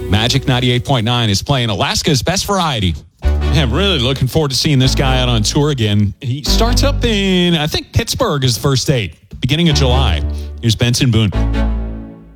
Magic 98.9 is playing Alaska's Best Variety. I'm really looking forward to seeing this guy out on tour again. He starts up in, I think, Pittsburgh is the first date, beginning of July. Here's Benson Boone.